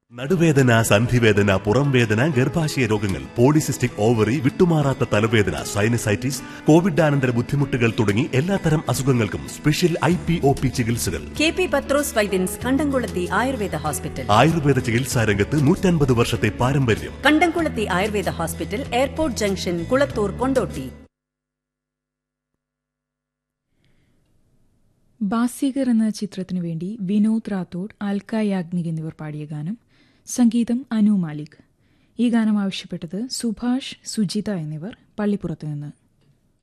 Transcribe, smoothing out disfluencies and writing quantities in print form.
നടുവേദന, സന്ധിവേദന, പുറംവേദന, ഗർഭാശയ രോഗങ്ങൾ, പോളിസിസ്റ്റിക് ഓവറി, വിട്ടുമാറാത്ത തലവേദന, സൈനസൈറ്റിസ്, കോവിഡാനന്തര ബുദ്ധിമുട്ടുകൾ തുടങ്ങി എല്ലാത്തരം അസുഖങ്ങൾക്കും സ്പെഷ്യൽ IPOP ചികിത്സകൾ. KP പത്രോസ് വൈദ്യൻസ് കണ്ടംകുളത്തി ആയുർവേദ ഹോസ്പിറ്റൽ. ആയുർവേദ ചികിത്സാ രംഗത്ത് 150 വർഷത്തെ പാരമ്പര്യം. കണ്ടംകുളത്തി Ayurveda hospital, airport junction, Kulathur, Kondotty. Baazigar എന്ന ചിത്രത്തിനു വേണ്ടി വിനോദ് റാത്തോഡ്, അൽക്ക യാഗ്നിക് എന്നിവർ പാടിയ ഗാനം. സംഗീതം അനു മാലിക്. ഈ ഗാനം ആവശ്യപ്പെട്ടത് സുഭാഷ്, സുജിത എന്നിവർ പള്ളിപ്പുറത്തു നിന്ന്.